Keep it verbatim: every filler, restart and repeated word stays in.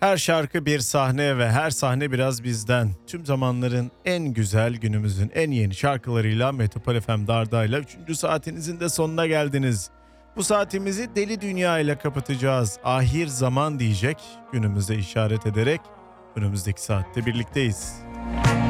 Her şarkı bir sahne ve her sahne biraz bizden. Tüm zamanların en güzel, günümüzün en yeni şarkılarıyla Metropol F M Darda'yla üçüncü saatinizin de sonuna geldiniz. Bu saatimizi Deli Dünya ile kapatacağız. Ahir zaman diyecek, günümüze işaret ederek önümüzdeki saatte birlikteyiz.